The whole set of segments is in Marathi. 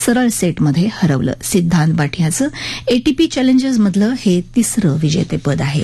सरळ सेटमध्ये हरवलं. सिद्धांत बाठियाचं एटीपी चॅलेंजर्समधलं हे तिसरं विजेतेपद आहे.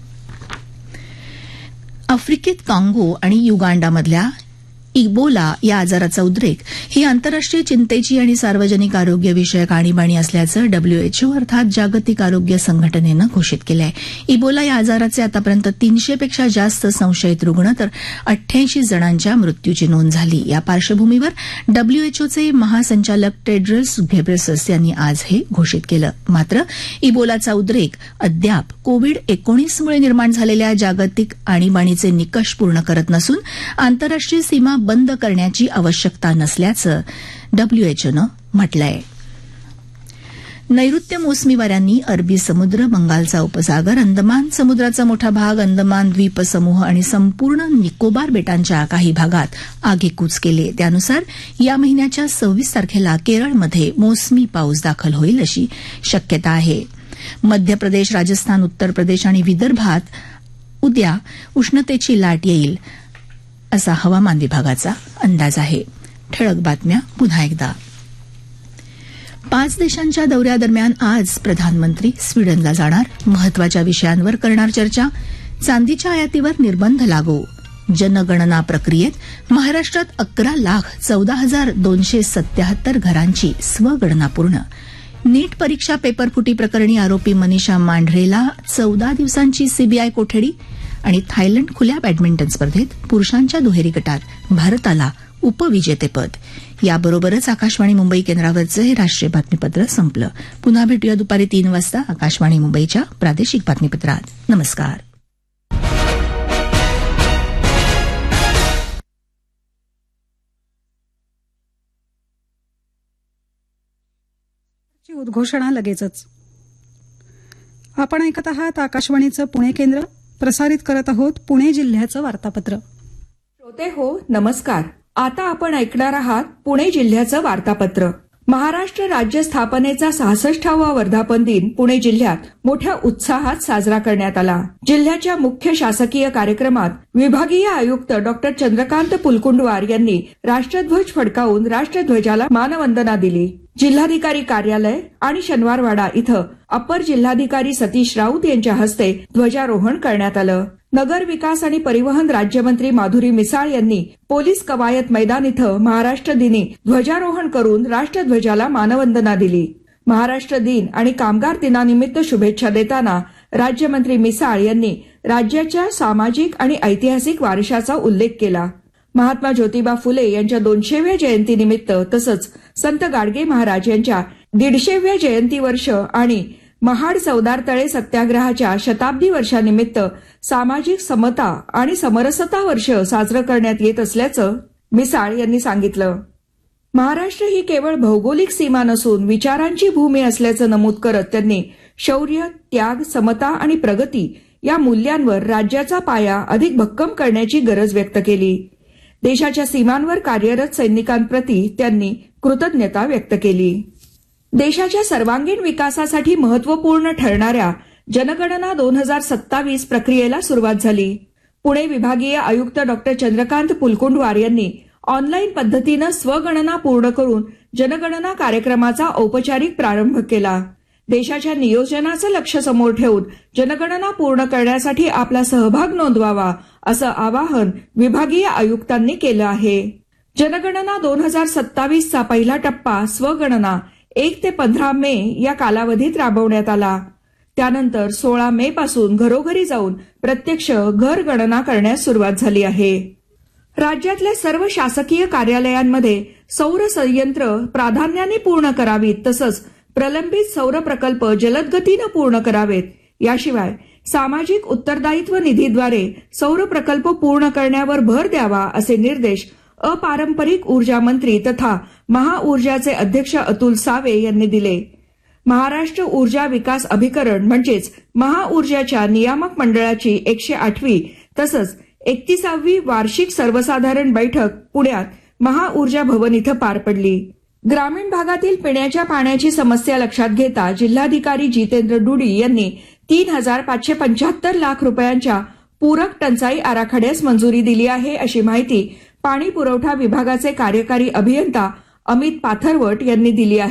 आफ्रिकेत काँगो आणि युगांडामधल्या इबोला या आजाराचा उद्रेक ही आंतरराष्ट्रीय चिंतेची आणि सार्वजनिक आरोग्यविषयक आणीबाणी असल्याचं WHO अर्थात जागतिक आरोग्य संघटनेनं घोषित केलं आहे. इबोला या आजाराचे आतापर्यंत 300 पेक्षा जास्त संशयित रुग्ण तर 88 जणांच्या मृत्यूची नोंद झाली. या पार्श्वभूमीवर WHOचे महासंचालक टेड्रस घेब्रेसस यांनी आज हे घोषित केलं. मात्र इबोलाचा उद्रेक अद्याप कोविड-19मुळे निर्माण झालेल्या जागतिक आणीबाणीचे निकष पूर्ण करत नसून आंतरराष्ट्रीय सीमा बंद करण्याची आवश्यकता नसल्याचं WHOनं म्हटलंय. नैऋत्य मोसमी वाऱ्यांनी अरबी समुद्र, बंगालचा उपसागर, अंदमान समुद्राचा मोठा भाग, अंदमान द्वीपसमूह आणि संपूर्ण निकोबार बेटांच्या काही भागात आगेकूच केले. त्यानुसार या महिन्याच्या 26 तारखेला केरळमध्ये मोसमी पाऊस दाखल होईल अशी शक्यता आहे. मध्य प्रदेश, राजस्थान, उत्तर प्रदेश आणि विदर्भात उद्या उष्णतेची लाट येईल असा हवामान विभागाचा अंदाज आहे. ठळक बातम्या पुन्हा एकदा. 5 देशांच्या दौऱ्यादरम्यान आज प्रधानमंत्री स्वीडनला जाणार. महत्वाच्या विषयांवर करणार चर्चा. चांदीच्या आयातीवर निर्बंध लागू. जनगणना प्रक्रियेत महाराष्ट्रात 11,14,277 घरांची स्वगणना पूर्ण. नीट परीक्षा पेपरफुटी प्रकरणी आरोपी मनीषा मांढरेला 14 दिवसांची सीबीआय कोठडी. आणि थायलंड खुल्या बॅडमिंटन स्पर्धेत पुरुषांच्या दुहेरी गटात भारताला उपविजेतेपद. याबरोबरच आकाशवाणी मुंबई केंद्रावरचं हे राष्ट्रीय बातमीपत्र संपलं. पुन्हा भेटूया दुपारी 3 वाजता आकाशवाणी मुंबईच्या प्रादेशिक बातमीपत्रात. नमस्कार. उद्घोषणा लगेचच. आपण ऐकत आहात आकाशवाणीचं पुणे केंद्र. प्रसारित करत आहोत पुणे जिल्ह्याचं वार्तापत्र. श्रोते हो, नमस्कार. आता आपण ऐकणार आहात पुणे जिल्ह्याचं वार्तापत्र. महाराष्ट्र राज्य स्थापनेचा 66वा वर्धापन दिन पुणे जिल्ह्यात मोठ्या उत्साहात साजरा करण्यात आला. जिल्ह्याच्या मुख्य शासकीय कार्यक्रमात विभागीय आयुक्त डॉ. चंद्रकांत पुलकुंडवार यांनी राष्ट्रध्वज फडकावून राष्ट्रध्वजाला मानवंदना दिली. जिल्हाधिकारी कार्यालय आणि शनिवारवाडा इथं अपर जिल्हाधिकारी सतीश राऊत यांच्या हस्ते ध्वजारोहण करण्यात आलं. नगर विकास आणि परिवहन राज्यमंत्री माधुरी मिसाळ यांनी पोलीस कवायत मैदान इथं महाराष्ट्र दिनी ध्वजारोहण करून राष्ट्रध्वजाला मानवंदना दिली. महाराष्ट्र दिन आणि कामगार दिनानिमित्त शुभेच्छा देताना राज्यमंत्री मिसाळ यांनी राज्याच्या सामाजिक आणि ऐतिहासिक वारशाचा उल्लेख केला. महात्मा ज्योतिबा फुले यांच्या 200व्या जयंतीनिमित्त तसंच संत गाडगे महाराज यांच्या 150व्या जयंती वर्ष आणि महाड चवदार तळे सत्याग्रहाच्या शताब्दी वर्षानिमित्त सामाजिक समता आणि समरसता वर्ष साजरं करण्यात येत असल्याचं मिसाळ यांनी सांगितलं. महाराष्ट्र ही केवळ भौगोलिक सीमा नसून विचारांची भूमी असल्याचं नमूद करत त्यांनी शौर्य, त्याग, समता आणि प्रगती या मूल्यांवर राज्याचा पाया अधिक भक्कम करण्याची गरज व्यक्त केली. देशाच्या सीमांवर कार्यरत सैनिकांप्रती त्यांनी कृतज्ञता व्यक्त केली. देशाच्या सर्वांगीण विकासासाठी महत्वपूर्ण ठरणाऱ्या जनगणना 2027 प्रक्रियेला सुरुवात झाली. पुणे विभागीय आयुक्त डॉ. चंद्रकांत पुलकुंडवार यांनी ऑनलाईन पद्धतीनं स्वगणना पूर्ण करून जनगणना कार्यक्रमाचा औपचारिक प्रारंभ केला. देशाच्या नियोजनाचं लक्ष्य समोर ठेवून जनगणना पूर्ण करण्यासाठी आपला सहभाग नोंदवावा असं आवाहन विभागीय आयुक्तांनी केलं आहे. जनगणना 2027चा पहिला टप्पा स्वगणना 1 ते 15 मे या कालावधीत राबवण्यात आला. त्यानंतर 16 मे पासून घरोघरी जाऊन प्रत्यक्ष घर गणना करण्यास सुरुवात झाली आहे. राज्यातल्या सर्व शासकीय कार्यालयांमध्ये सौर संयंत्र प्राधान्याने पूर्ण करावीत तसंच प्रलंबित सौर प्रकल्प जलद गतीनं पूर्ण करावेत. याशिवाय सामाजिक उत्तरदायित्व निधीद्वारे सौर प्रकल्प पूर्ण करण्यावर भर द्यावा असे निर्देश अपारंपरिक ऊर्जा मंत्री तथा महाऊर्जाचे अध्यक्ष अतुल सावे यांनी दिले. महाराष्ट्र ऊर्जा विकास अभिकरण म्हणजेच महाऊर्जाच्या नियामक मंडळाची 108वी तसंच 31वी वार्षिक सर्वसाधारण बैठक पुण्यात महाऊर्जा भवन इथं पार पडली. ग्रामीण भागातील पिण्याच्या पाण्याची समस्या लक्षात घेता जिल्हाधिकारी जितेंद्र डुडी यांनी 3,575 लाख रुपयांच्या पूरक टंचाई आराखड्यास मंजुरी दिली आहे अशी माहिती पाणी पुरवठा विभागाचे कार्यकारी अभियंता अमित पाथरवट यांनी दिली आहे.